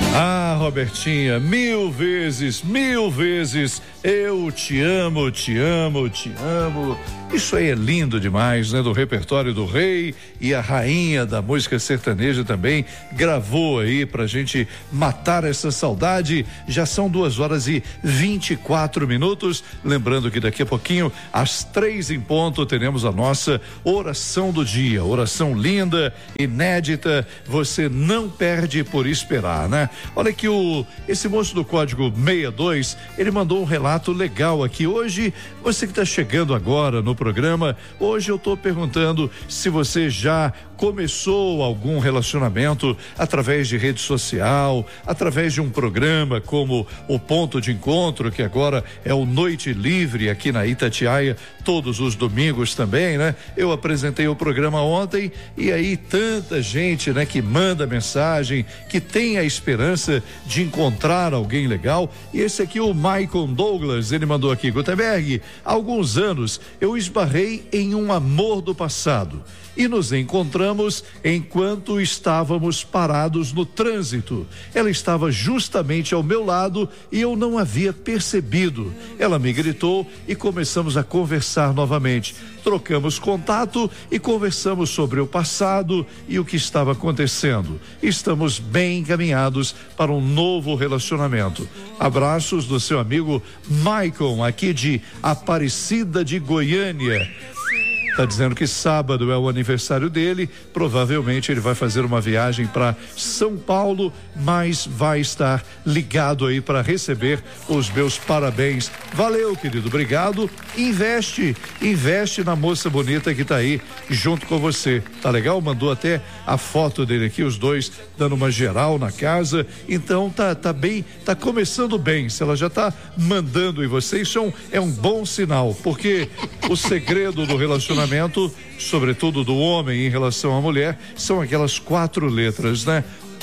Ah, Robertinha, mil vezes, eu te amo, te amo, te amo. Isso aí é lindo demais, né? Do repertório do rei e a rainha da música sertaneja também gravou aí pra gente matar essa saudade. Já são 2h24. Lembrando que daqui a pouquinho, às 3 em ponto, teremos a nossa oração do dia. Oração linda, inédita, você não perde por esperar, né? Olha que esse moço do código 62, ele mandou um relato legal aqui. Hoje, você que está chegando agora no programa, hoje eu estou perguntando se você já começou algum relacionamento através de rede social, através de um programa como o Ponto de Encontro, que agora é o Noite Livre aqui na Itatiaia, todos os domingos também, né? Eu apresentei o programa ontem e aí tanta gente, né, que manda mensagem, que tem a esperança de encontrar alguém legal. E esse aqui, o Michael Douglas, ele mandou aqui: Gutenberg, há alguns anos eu esbarrei em um amor do passado e nos encontramos enquanto estávamos parados no trânsito. Ela estava justamente ao meu lado e eu não havia percebido. Ela me gritou e começamos a conversar novamente. Trocamos contato e conversamos sobre o passado e o que estava acontecendo. Estamos bem encaminhados para um novo relacionamento. Abraços do seu amigo Michael, aqui de Aparecida de Goiânia. Tá dizendo que sábado é o aniversário dele, provavelmente ele vai fazer uma viagem para São Paulo, mas vai estar ligado aí para receber os meus parabéns. Valeu, querido, obrigado. Investe na moça bonita que tá aí junto com você. Tá legal? Mandou até a foto dele aqui, os dois dando uma geral na casa. Então tá bem, tá começando bem. Se ela já tá mandando em você, isso é um bom sinal, porque o segredo do relacionamento, sobretudo do homem em relação à mulher, são aquelas 4 letras, né?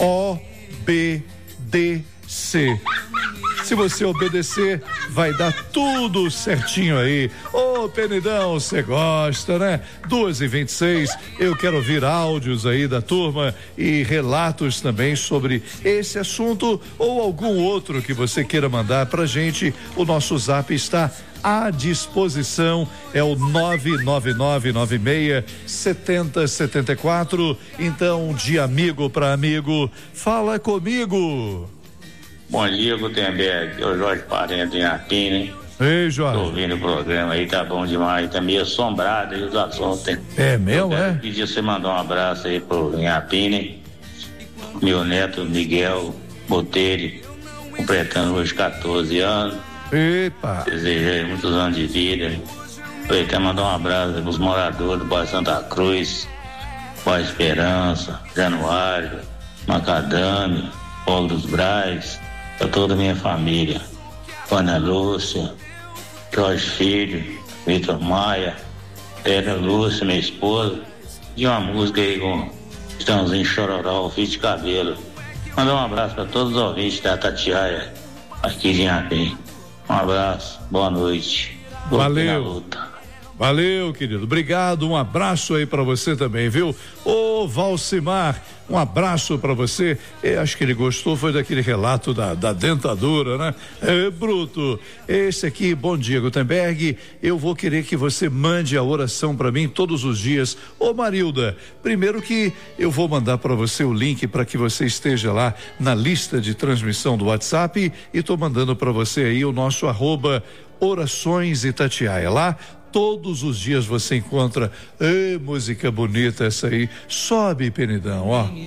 O-B-D-C. Se você obedecer, vai dar tudo certinho aí. Ô, Penidão, você gosta, né? 2h26, eu quero ouvir áudios aí da turma e relatos também sobre esse assunto ou algum outro que você queira mandar pra gente. O nosso zap está à disposição, é o 999967074. Então, de amigo para amigo, fala comigo. Bom dia, Gutenberg. Eu, Jorge Parente, em Apine. Ei, Jorge. Tô ouvindo o programa aí, tá bom demais. Tá meio assombrado aí os assuntos. É mesmo, é? Pedir você mandar um abraço aí pro Inhapine, meu neto Miguel Botelho, completando hoje 14 anos. Epa! Desejei muitos anos de vida. Eu até mandar um abraço pros moradores do bairro Santa Cruz, Bairro Esperança, Januário, Macadâmia, Paulo dos Braz, para toda a minha família. Ana Lúcia, Jorge Filho, Vitor Maia, Pedro Lúcia, minha esposa, e uma música aí com Estãozinho Chororó, Fio de Cabelo. Mandar um abraço para todos os ouvintes da Itatiaia, aqui de Inhapim. Um abraço, boa noite. Valeu, querido. Obrigado, um abraço aí pra você também, viu? Ô, Valcimar, um abraço pra você. Acho que ele gostou, foi daquele relato da dentadura, né? Bruto. Esse aqui, bom dia, Gutenberg. Eu vou querer que você mande a oração pra mim todos os dias. Ô, Marilda, primeiro que eu vou mandar pra você o link para que você esteja lá na lista de transmissão do WhatsApp e tô mandando pra você aí o nosso @Orações Itatiaia. Lá todos os dias você encontra música bonita essa aí. Sobe, Penidão, ó.